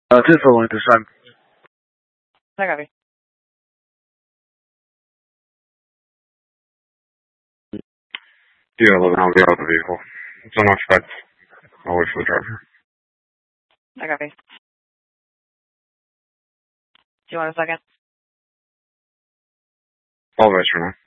10 following this time. I copy. D11, I'll be out of the vehicle. Don't expect. I'll wait for the driver. I copy. Do you want a second? All right for now.